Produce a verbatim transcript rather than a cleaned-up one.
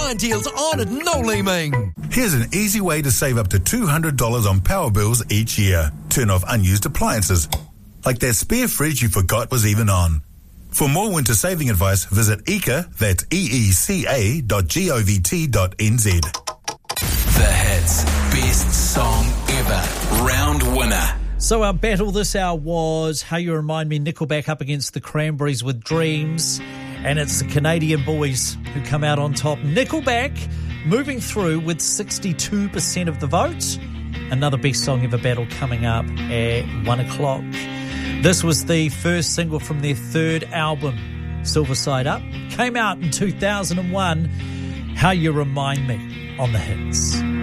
fine deals on at No Leeming. Here's an easy way to save up to two hundred dollars on power bills each year. Turn off unused appliances, like that spare fridge you forgot was even on. For more winter saving advice, visit E C A, that's E E C A dot govt dot N Z. The Hits Best Song Ever Round Winner. So our battle this hour was How You Remind Me, Nickelback up against the Cranberries with Dreams. And it's the Canadian boys who come out on top. Nickelback moving through with sixty-two percent of the vote. Another Best Song Ever battle coming up at one o'clock. This was the first single from their third album, Silver Side Up. Came out in two thousand one. How You Remind Me on the Hits.